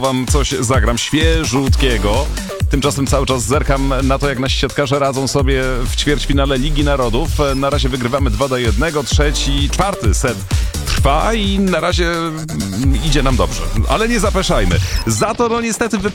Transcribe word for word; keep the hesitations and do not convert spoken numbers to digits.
wam coś zagram świeżutkiego. Tymczasem cały czas zerkam na to, jak nasi siatkarze radzą sobie w ćwierćfinale Ligi Narodów. Na razie wygrywamy dwa do jednego, trzeci, czwarty set trwa i na razie idzie nam dobrze. Ale nie zapeszajmy. Za to no niestety